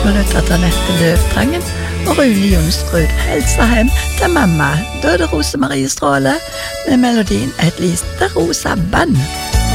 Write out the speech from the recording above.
minutter til Anette Løvtrangen og Rune Jonstrud helser hjem til mamma, Døde Rose Marie Stråle, med melodien Et lite rosa band.